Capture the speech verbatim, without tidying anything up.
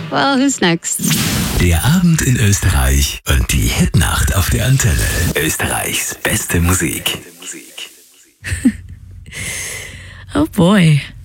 Well, who's next? Der Abend in Österreich und die Hitnacht auf der Antenne. Österreichs beste Musik. Oh boy.